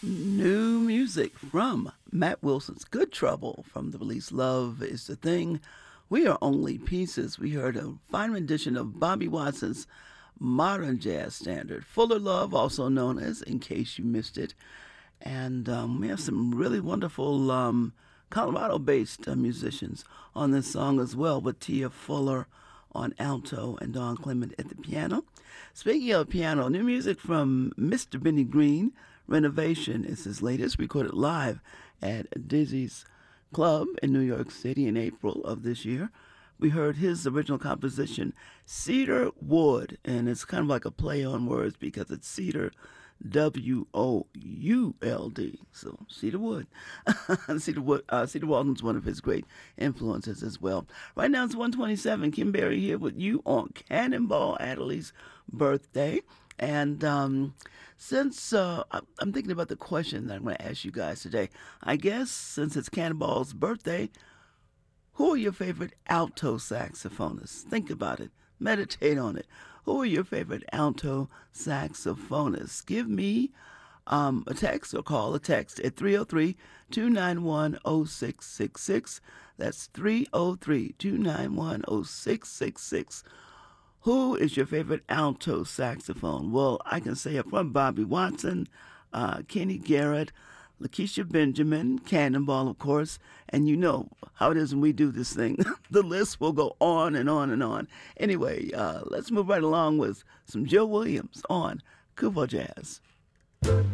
New music from Matt Wilson's Good Trouble from the release Love is the Thing. We Are Only Pieces. We heard a fine rendition of Bobby Watson's modern jazz standard, Fuller Love, also known as In Case You Missed It. And we have some really wonderful Colorado based musicians on this song as well, with Tia Fuller on alto and Don Clement at the piano. Speaking of piano, new music from Mr. Benny Green. Renovation is his latest, recorded live at Dizzy's Club in New York City in April of this year. We heard his original composition, Cedar Wood, and it's kind of like a play on words because it's Cedar, Would. So Cedar Wood. Cedar Walton's one of his great influences as well. Right now it's 1:27. Kim Berry here with you on Cannonball Adderley's birthday. And since I'm thinking about the question that I'm going to ask you guys today, I guess since it's Cannonball's birthday, who are your favorite alto saxophonists? Think about it. Meditate on it. Who are your favorite alto saxophonists? Give me a text or call a text at 303-291-0666. That's 303-291-0666. Who is your favorite alto saxophone? Well, I can say up front Bobby Watson, Kenny Garrett, Lakeisha Benjamin, Cannonball, of course, and you know how it is when we do this thing. The list will go on and on and on. Anyway, let's move right along with some Joe Williams on Kuvo Jazz.